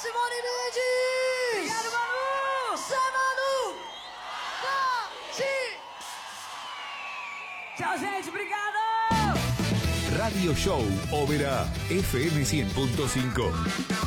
Simone Mendes! Obrigado, Manu! Sai, Manu! Tchau, gente, obrigado! Radio Show Ópera FM 100.5.